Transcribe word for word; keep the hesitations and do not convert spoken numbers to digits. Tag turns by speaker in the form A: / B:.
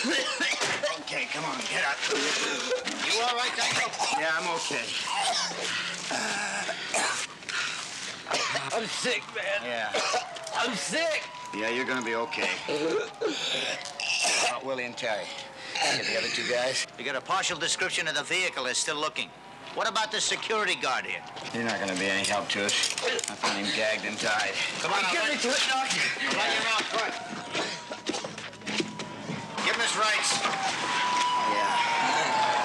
A: Okay, come on, get up.
B: You all right, Doctor?
A: Yeah, I'm okay.
C: I'm sick, man.
A: Yeah.
C: I'm sick.
A: Yeah, you're gonna be okay. How about Willie and Terry? Get the other two guys?
B: We got a partial description of the vehicle. They're still looking. What about the security guard here?
A: You're not gonna be any help to us. I found him gagged and tied.
B: Come on,
C: Get me to it, Doctor.
B: Run your mouth, quick. Give him his rights.